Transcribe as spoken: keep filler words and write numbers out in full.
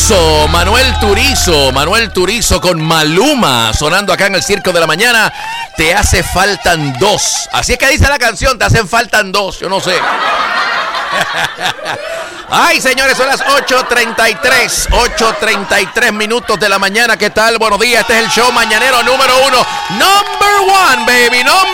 Turizo, Manuel Turizo, Manuel Turizo con Maluma, sonando acá en el Circo de la Mañana. Te hace faltan dos. Así es que dice la canción, te hacen faltan dos, yo no sé. Ay, señores, son las ocho treinta y tres, ocho treinta y tres minutos de la mañana. ¿Qué tal? Buenos días, este es el show mañanero número uno. Number one, baby, number